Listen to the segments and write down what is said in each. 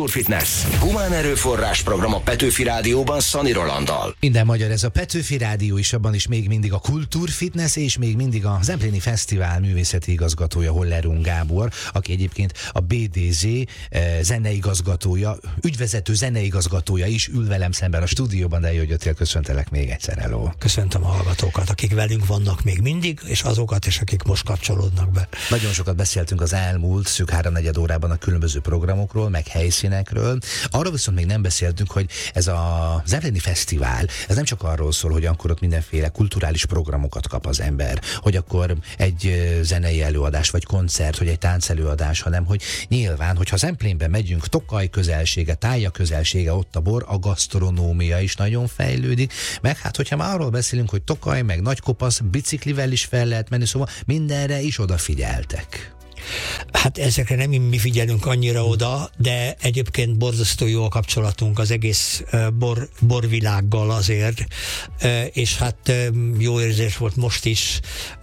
Kultúrfitness. Humán erőforrás program a Petőfi Rádióban Szani Rolanddal. Minden magyar, ez a Petőfi Rádió is, abban is még mindig a Kultúrfitness, és még mindig a Zempléni Fesztivál művészeti igazgatója Hollerung Gábor, aki egyébként a BDZ zeneigazgatója, ügyvezető zeneigazgatója is ül velem szemben a stúdióban, de jó, hogy jöttél, köszöntelek még egyszer, hello. Köszöntöm a hallgatókat, akik velünk vannak még mindig, és azokat is, akik most kapcsolódnak be. Nagyon sokat beszéltünk az elmúlt szűk 3-4 órában a különböző programokról, meg helyszínekről. Arról viszont még nem beszéltünk, hogy ez a Zempléni Fesztivál, ez nem csak arról szól, hogy akkor ott mindenféle kulturális programokat kap az ember, hogy akkor egy zenei előadás, vagy koncert, hogy egy táncelőadás, hanem hogy nyilván, hogyha Zemplénben megyünk, Tokaj közelsége, Tája közelsége, ott a bor, a gasztronómia is nagyon fejlődik, meg hát, hogyha már arról beszélünk, hogy Tokaj, meg Nagykopasz, biciklivel is fel lehet menni, szóval mindenre is odafigyeltek. Hát ezekre nem mi figyelünk annyira oda, de egyébként borzasztó jó a kapcsolatunk az egész borvilággal azért, és hát jó érzés volt most is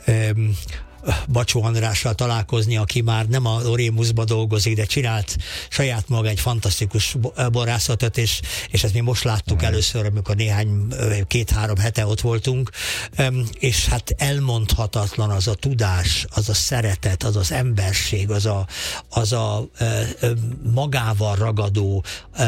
Bacsó Andrással találkozni, aki már nem a Orémusba dolgozik, de csinált saját maga egy fantasztikus borászatot, és ezt mi most láttuk először, amikor 2-3 hete ott voltunk, és hát elmondhatatlan az a tudás, az a szeretet, az az emberség, az a magával ragadó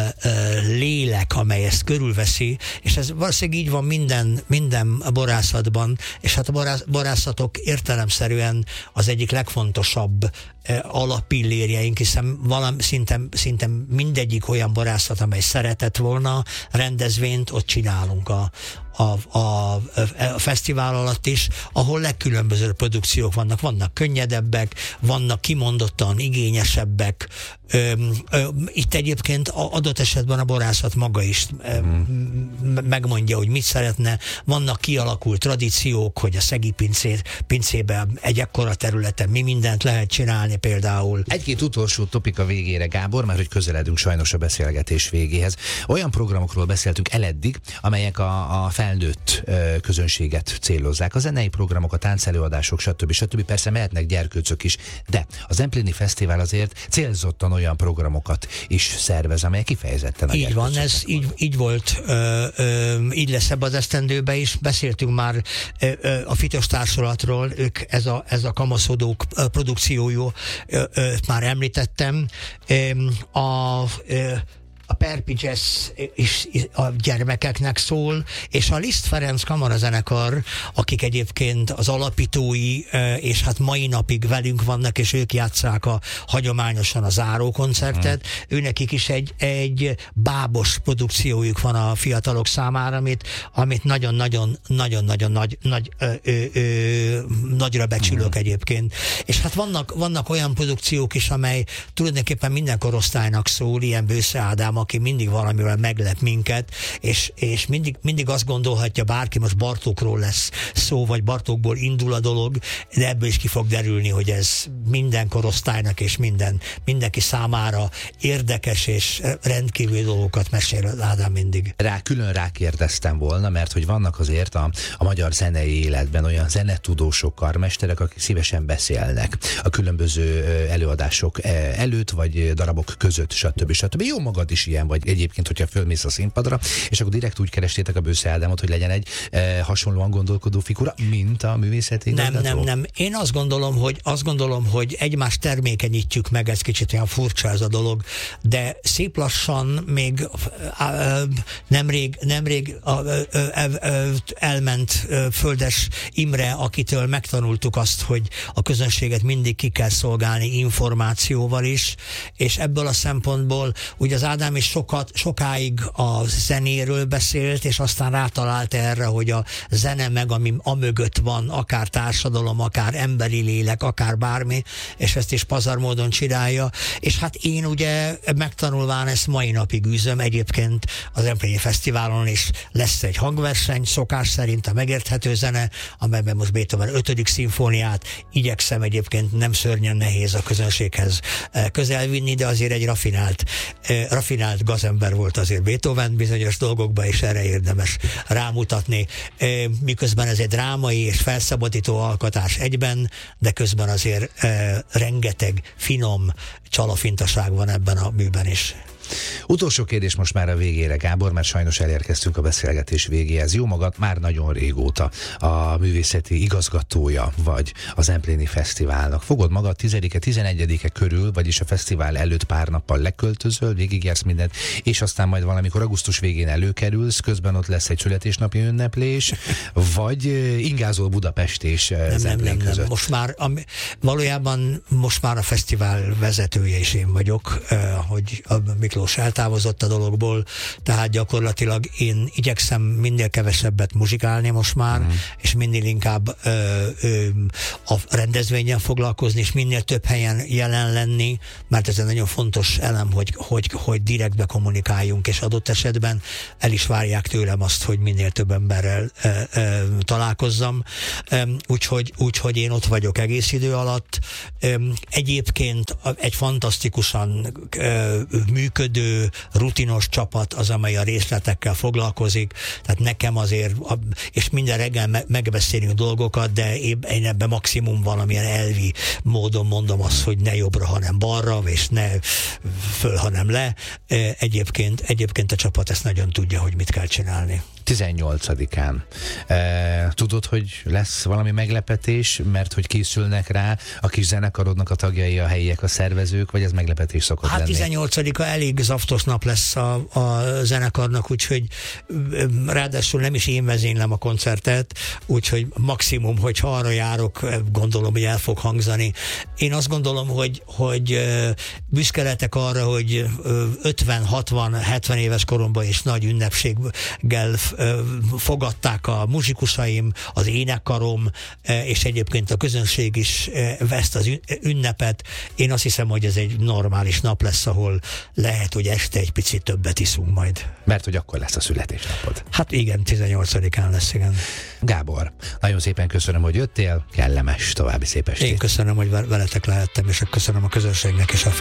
lélek, amely ezt körülveszi, és ez valószínűleg így van minden borászatban, és hát a borászatok értelemszerűen az egyik legfontosabb alappillérjeink, hiszen szinte mindegyik olyan borászat, amely szeretett volna rendezvényt, ott csinálunk a fesztivál alatt is, ahol legkülönbözőbb produkciók vannak könnyedebbek, vannak kimondottan igényesebbek. Itt egyébként adott esetben a borászat maga is megmondja, hogy mit szeretne. Vannak kialakult tradíciók, hogy a szegi pincében egy ekkora területen mi mindent lehet csinálni például. Egy-két utolsó topik a végére, Gábor, mert hogy közeledünk sajnos a beszélgetés végéhez. Olyan programokról beszéltünk eleddig, amelyek a felnőtt közönséget célozzák. A zenei programok, a táncelőadások, stb. Persze mehetnek gyerkőcök is, de a Zempléni Fesztivál azért célzottan olyan programokat is szervez, amelyek kifejezetten a így van, ez így volt, így lesz ebben az esztendőben is. Beszéltünk már a Fitos Társulatról, ők ez a kamaszodók produkciójú, már említettem. A Perpi Jazz is a gyermekeknek szól, és a Liszt Ferenc kamarazenekar, akik egyébként az alapítói, és hát mai napig velünk vannak, és ők játsszák hagyományosan a zárókoncertet. Őnekik is egy bábos produkciójuk van a fiatalok számára, amit nagyon-nagyon nagyra becsülök egyébként. És hát vannak olyan produkciók is, amely tulajdonképpen minden korosztálynak szól, ilyen Bősze Ádám, aki mindig valamivel meglep minket, és mindig azt gondolhatja bárki, most Bartókról lesz szó, vagy Bartókból indul a dolog, de ebből is ki fog derülni, hogy ez minden korosztálynak és mindenki számára érdekes és rendkívüli dolgokat mesél Ádám mindig. Külön rákérdeztem volna, mert hogy vannak azért a magyar zenei életben olyan zenetudósok, karmesterek, akik szívesen beszélnek a különböző előadások előtt, vagy darabok között, stb. Jó magad is ilyen vagy egyébként, hogyha fölmész a színpadra, és akkor direkt úgy kerestétek a Bősze Ádámot, hogy legyen egy hasonlóan gondolkodó figura, mint a művészeti igazgató? Nem. Én azt gondolom, hogy egymást termékenyítjük meg, ez kicsit olyan furcsa ez a dolog, de szép lassan még nemrég elment Földes Imre, akitől megtanultuk azt, hogy a közönséget mindig ki kell szolgálni információval is, és ebből a szempontból ugye az Ádám is sokáig a zenéről beszélt, és aztán rátalált erre, hogy a zene meg ami amögött van, akár társadalom, akár emberi lélek, akár bármi, és ezt is pazar módon csinálja. És hát én ugye megtanulván ezt mai napig űzöm, egyébként az Zempléni Fesztiválon is lesz egy hangverseny, szokás szerint a megérthető zene, amelyben most Beethoven 5. szimfóniát igyekszem, egyébként nem szörnyen nehéz a közönséghez közelvinni, de azért egy rafinált gazember volt azért Beethoven bizonyos dolgokban, és erre érdemes rámutatni. Miközben ez egy drámai és felszabadító alkotás egyben, de közben azért rengeteg finom csalafintaság van ebben a műben is. Utolsó kérdés most már a végére, Gábor, mert sajnos elérkeztünk a beszélgetés végéhez. Jó magad, már nagyon régóta a művészeti igazgatója vagy az Zempléni Fesztiválnak. Fogod magad 10-e, 11-e körül, vagyis a fesztivál előtt pár nappal leköltözöl, végigjársz mindent, és aztán majd valamikor augusztus végén előkerülsz, közben ott lesz egy születésnapi ünneplés, vagy ingázol Budapest és Zemplén között. Valójában most már a fesztivál vezetője is én vagyok, hogy a Miklós eltávozott a dologból, tehát gyakorlatilag én igyekszem minél kevesebbet muzsikálni most már, és minél inkább a rendezvénnyel foglalkozni, és minél több helyen jelen lenni, mert ez egy nagyon fontos elem, hogy direktbe kommunikáljunk, és adott esetben el is várják tőlem azt, hogy minél több emberrel találkozzam. Úgyhogy én ott vagyok egész idő alatt. Egyébként egy fantasztikusan működő, rutinos csapat az, amely a részletekkel foglalkozik, tehát nekem azért, és minden reggel megbeszélünk dolgokat, de én ebben maximum valamilyen elvi módon mondom azt, hogy ne jobbra, hanem balra, és ne föl, hanem le. Egyébként a csapat ezt nagyon tudja, hogy mit kell csinálni. 18-án. Tudod, hogy lesz valami meglepetés, mert hogy készülnek rá a kis zenekarodnak a tagjai, a helyiek, a szervezők, vagy ez meglepetés szokott lenni? 18-a elég zaftos nap lesz a zenekarnak, úgyhogy ráadásul nem is én vezénylem a koncertet, úgyhogy maximum, hogyha arra járok, gondolom, hogy el fog hangzani. Én azt gondolom, hogy büszke lehetek arra, hogy 50-60-70 éves koromban és nagy ünnepséggel fogadták a muzsikusaim, az énekkarom, és egyébként a közönség is veszt az ünnepet. Én azt hiszem, hogy ez egy normális nap lesz, ahol lehet, hogy este egy picit többet iszunk majd. Mert hogy akkor lesz a születésnapod. Hát igen, 18-án lesz, igen. Gábor, nagyon szépen köszönöm, hogy jöttél, kellemes további szép estét. Én köszönöm, hogy veletek lehettem, és köszönöm a közönségnek és a